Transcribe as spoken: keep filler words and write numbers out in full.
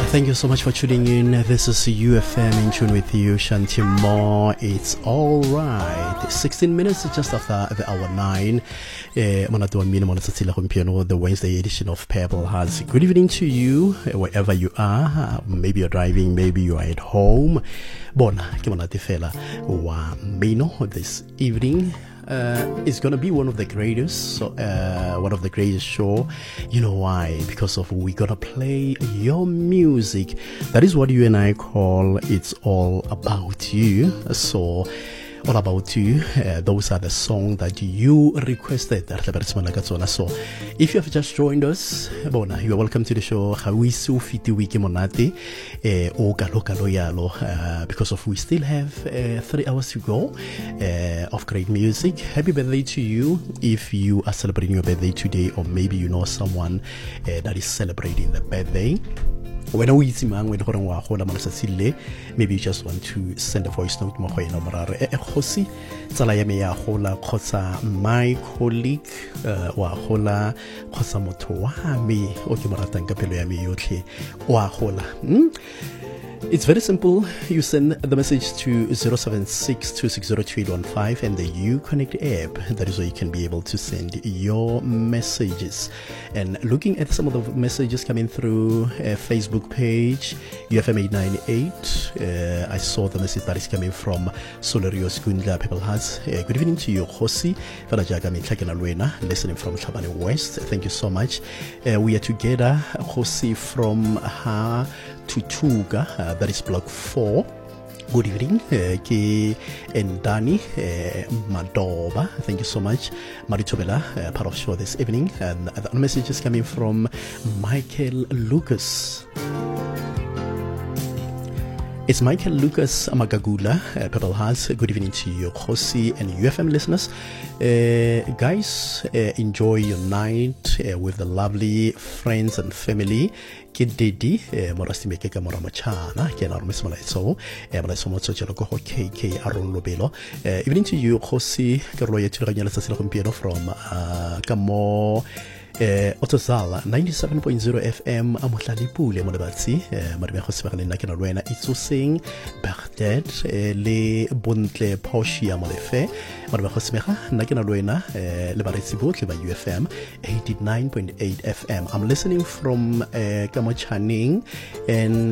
Thank you so much for tuning in. This is U F M in tune with you, Shanti Mo. It's all right. sixteen minutes just after the hour nine. The Wednesday edition of Pebble has good evening to you, wherever you are. Maybe you're driving, maybe you are at home. Bona, fela wa mino this evening. Uh, it's gonna be one of the greatest, uh, one of the greatest show. You know why? Because of we gonna play your music. That is what you and I call it's all about you. So, all about you. Uh, those are the songs that you requested. So, if you have just joined us, bona, you are welcome to the show. Because of we still have uh, three hours to go uh, of great music. Happy birthday to you if you are celebrating your birthday today, or maybe you know someone uh, that is celebrating the birthday. When we see man when maybe you just want to send a voice note my colleague uh, wa hola khosa motho wa me o ke morata nka pelo ya me yotlhe wa hola. It's very simple. You send the message to zero seven six two six zero two eight one five and the Uconnect app. That is where you can be able to send your messages. And looking at some of the messages coming through a Facebook page, U F M eight ninety-eight, uh, I saw the message that is coming from Solerio Skundla. People has uh, good evening to you, Hosi. Listening from Chabane West. Thank you so much. Uh, we are together, Hosi from Ha Tutuga, uh, that is block four. Good evening, Ki and Dani Madoba. Thank you so much, Maritobela, uh, part of show this evening. And the message is coming from Michael Lucas. It's Michael Lucas Amagagula, uh, Pebble has. Good evening to you, Khosi and U F M listeners. Uh, guys, uh, enjoy your night uh, with the lovely friends and family. Kididi, Morasti Mekeka Moramachana, Kenar Mismalaso, Emalasomo Sochako, K K Aron Lobelo. Evening to you, Khosi, Carloya Turanya Sasilompiano from uh, Kamo. Uh, Otosala ninety-seven point zero F M Amutlali Pule Modabatsi Marbe Hosperle Nakina Ruena Itsusing Baghdad Le Buntle Poshi Amolefe Marbe Hosmeha Nakina Ruena Lebaretibut Leba U F M eighty-nine point eight F M. I'm listening from uh, Kamochaning and